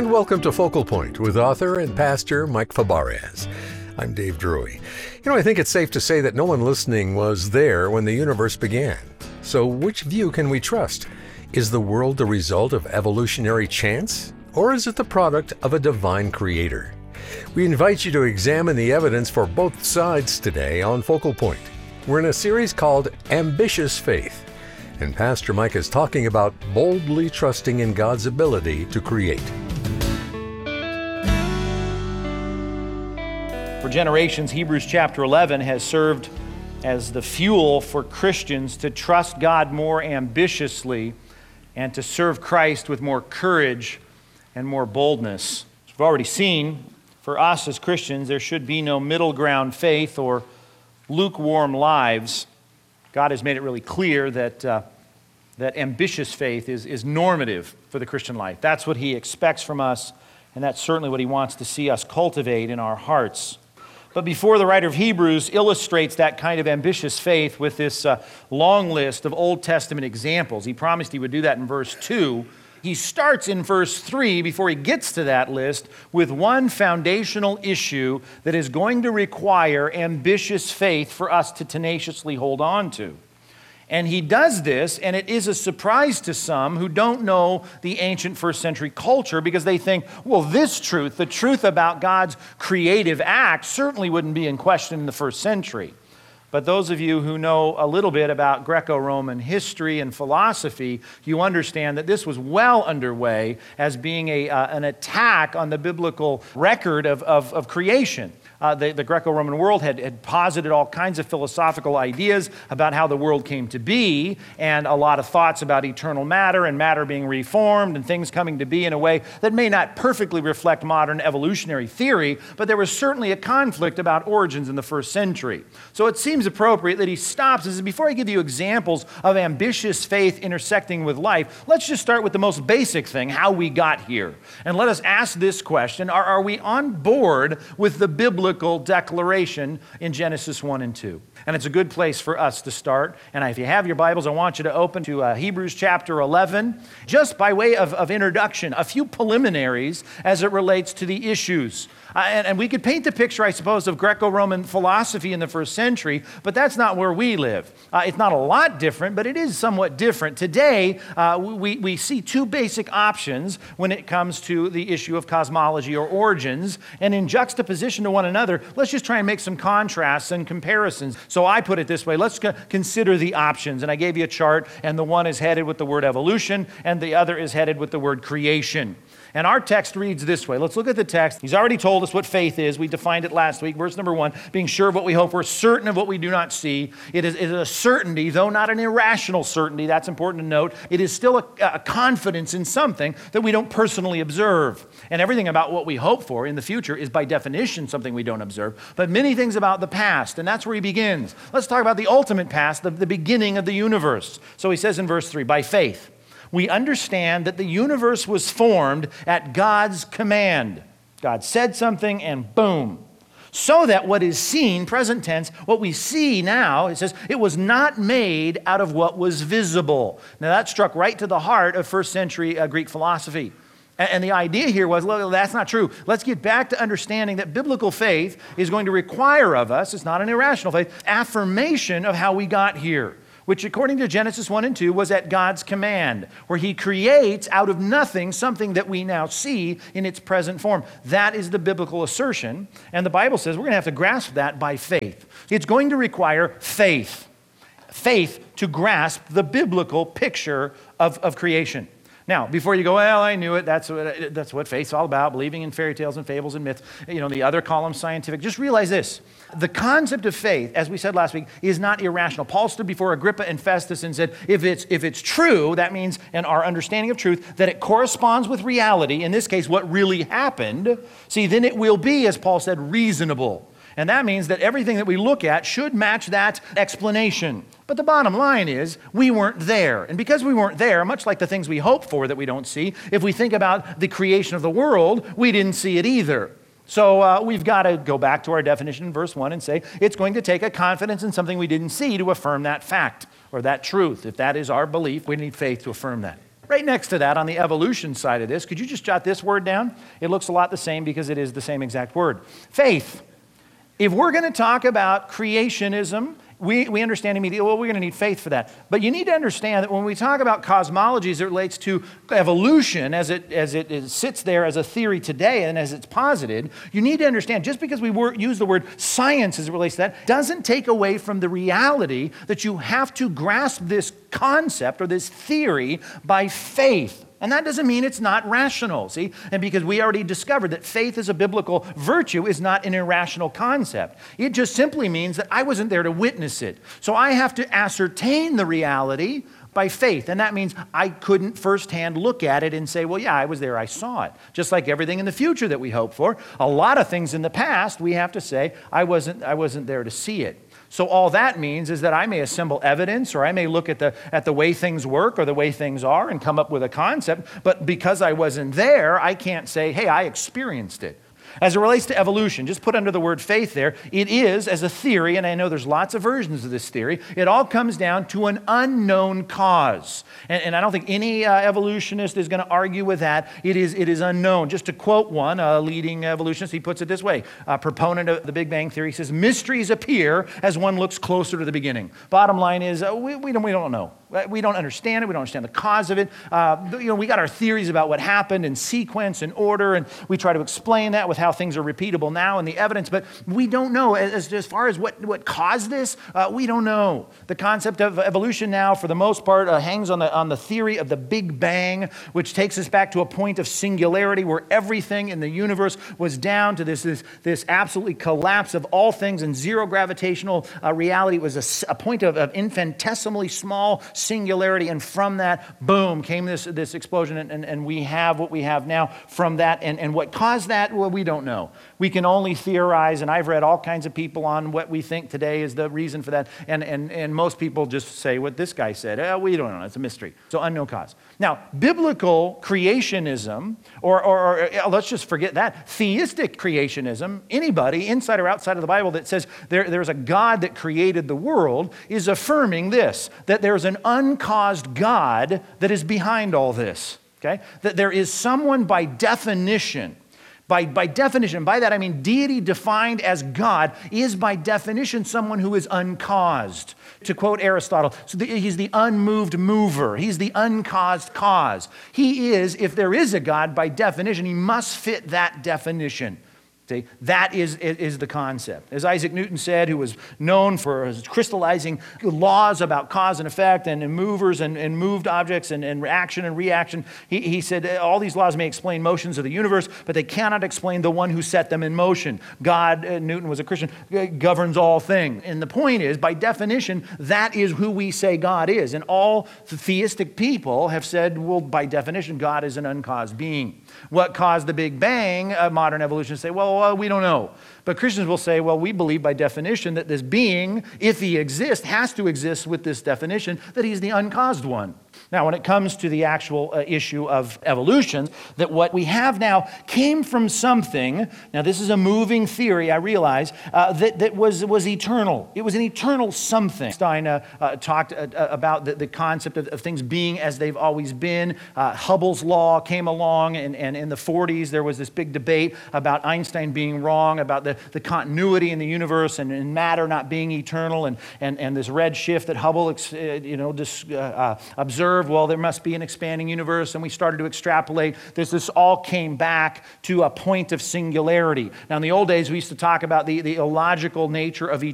and welcome to Focal Point with author and pastor Mike Fabarez. I'm Dave Drury. I think it's safe to say that no one listening was there when the universe began. So which view can we trust? Is the world the result of evolutionary chance, or is it the product of a divine creator? We invite you to examine the evidence for both sides today on Focal Point. We're in a series called Ambitious Faith, and Pastor Mike is talking about boldly trusting in God's ability to create. For generations, Hebrews chapter 11 has served as the fuel for Christians to trust God more ambitiously and to serve Christ with more courage and more boldness. As we've already seen, for us as Christians, there should be no middle ground faith or lukewarm lives. God has made it really clear that ambitious faith is normative for the Christian life. That's what He expects from us, and that's certainly what He wants to see us cultivate in our hearts. But before the writer of Hebrews illustrates that kind of ambitious faith with this long list of Old Testament examples, he promised he would do that in verse 2. He starts in verse 3 before he gets to that list with one foundational issue that is going to require ambitious faith for us to tenaciously hold on to. And he does this, and it is a surprise to some who don't know the ancient first century culture because they think, well, this truth, the truth about God's creative act, certainly wouldn't be in question in the first century. But those of you who know a little bit about Greco-Roman history and philosophy, you understand that this was well underway as being an attack on the biblical record of creation. The Greco-Roman world had posited all kinds of philosophical ideas about how the world came to be, and a lot of thoughts about eternal matter and matter being reformed and things coming to be in a way that may not perfectly reflect modern evolutionary theory, but there was certainly a conflict about origins in the first century. So it seems appropriate that he stops and says, before I give you examples of ambitious faith intersecting with life, let's just start with the most basic thing, how we got here. And let us ask this question, are we on board with the biblical declaration in Genesis 1 and 2. And it's a good place for us to start. And if you have your Bibles, I want you to open to Hebrews chapter 11. Just by way of introduction, a few preliminaries as it relates to the issues. And we could paint the picture, I suppose, of Greco-Roman philosophy in the first century, but that's not where we live. It's not a lot different, but it is somewhat different. Today, we see two basic options when it comes to the issue of cosmology or origins, and in juxtaposition to one another, let's just try and make some contrasts and comparisons. So I put it this way, let's consider the options, and I gave you a chart, and the one is headed with the word evolution, and the other is headed with the word creation. And our text reads this way. Let's look at the text. He's already told us what faith is. We defined it last week. Verse number 1, being sure of what we hope for, certain of what we do not see. It is a certainty, though not an irrational certainty. That's important to note. It is still a confidence in something that we don't personally observe. And everything about what we hope for in the future is by definition something we don't observe. But many things about the past, and that's where he begins. Let's talk about the ultimate past, the beginning of the universe. So he says in verse 3, by faith, we understand that the universe was formed at God's command. God said something and boom. So that what is seen, present tense, what we see now, it says, it was not made out of what was visible. Now that struck right to the heart of first century Greek philosophy. And the idea here was, look, that's not true. Let's get back to understanding that biblical faith is going to require of us, it's not an irrational faith, affirmation of how we got here, which according to Genesis 1 and 2 was at God's command, where He creates out of nothing something that we now see in its present form. That is the biblical assertion, and the Bible says we're going to have to grasp that by faith. It's going to require faith to grasp the biblical picture of creation. Now, before you go, well, I knew it, that's what faith's all about, believing in fairy tales and fables and myths, the other column scientific. Just realize this. The concept of faith, as we said last week, is not irrational. Paul stood before Agrippa and Festus and said, if it's true, that means, in our understanding of truth, that it corresponds with reality, in this case, what really happened, see, then it will be, as Paul said, reasonable. And that means that everything that we look at should match that explanation. But the bottom line is, we weren't there. And because we weren't there, much like the things we hope for that we don't see, if we think about the creation of the world, we didn't see it either. So we've got to go back to our definition in verse 1 and say, it's going to take a confidence in something we didn't see to affirm that fact or that truth. If that is our belief, we need faith to affirm that. Right next to that, on the evolution side of this, could you just jot this word down? It looks a lot the same because it is the same exact word. Faith. If we're going to talk about creationism, we understand immediately, well, we're going to need faith for that. But you need to understand that when we talk about cosmology as it relates to evolution, as it sits there as a theory today and as it's posited, you need to understand just because we use the word science as it relates to that doesn't take away from the reality that you have to grasp this concept or this theory by faith. And that doesn't mean it's not rational, see? And because we already discovered that faith as a biblical virtue is not an irrational concept. It just simply means that I wasn't there to witness it. So I have to ascertain the reality by faith. And that means I couldn't firsthand look at it and say, well, yeah, I was there, I saw it. Just like everything in the future that we hope for. A lot of things in the past, we have to say, I wasn't there to see it. So all that means is that I may assemble evidence, or I may look at the way things work or the way things are and come up with a concept, but because I wasn't there, I can't say, hey, I experienced it. As it relates to evolution, just put under the word faith there, it is as a theory, and I know there's lots of versions of this theory, it all comes down to an unknown cause. And I don't think any evolutionist is going to argue with that. It is unknown. Just to quote one, a leading evolutionist, he puts it this way, a proponent of the Big Bang Theory says, mysteries appear as one looks closer to the beginning. Bottom line is, we don't know. We don't understand it. We don't understand the cause of it. We got our theories about what happened in sequence and order, and we try to explain that with how things are repeatable now in the evidence, but we don't know. As far as what caused this, we don't know. The concept of evolution now, for the most part, hangs on the theory of the Big Bang, which takes us back to a point of singularity where everything in the universe was down to this absolutely collapse of all things and zero gravitational reality. It was a point of infinitesimally small singularity, and from that, boom, came this explosion, and we have what we have now from that. And what caused that, well, we don't know. We can only theorize, and I've read all kinds of people on what we think today is the reason for that, and most people just say what this guy said. We don't know. It's a mystery. So unknown cause. Now, biblical creationism, or let's just forget that, theistic creationism, anybody inside or outside of the Bible that says there's a God that created the world is affirming this, that there's an uncaused God that is behind all this. Okay? That there is someone by definition. By definition, by that I mean deity defined as God is by definition someone who is uncaused. To quote Aristotle, he's the unmoved mover. He's the uncaused cause. He is, if there is a God, by definition, he must fit that definition. See, that is the concept. As Isaac Newton said, who was known for his crystallizing laws about cause and effect and movers and moved objects and action and reaction, he said all these laws may explain motions of the universe, but they cannot explain the one who set them in motion. God, Newton was a Christian, governs all things. And the point is, by definition, that is who we say God is. And all theistic people have said, well, by definition, God is an uncaused being. What caused the Big Bang? Modern evolutionists say, well, we don't know. But Christians will say, well, we believe by definition that this being, if he exists, has to exist with this definition, that he's the uncaused one. Now, when it comes to the actual issue of evolution, that what we have now came from something, now this is a moving theory, I realize, that was eternal. It was an eternal something. Einstein talked about the concept of things being as they've always been. Hubble's law came along, and in the 40s there was this big debate about Einstein being wrong, about the continuity in the universe and matter not being eternal, and this red shift that Hubble observed. Well, there must be an expanding universe, and we started to extrapolate. This all came back to a point of singularity. Now, in the old days, we used to talk about the illogical nature of eternity.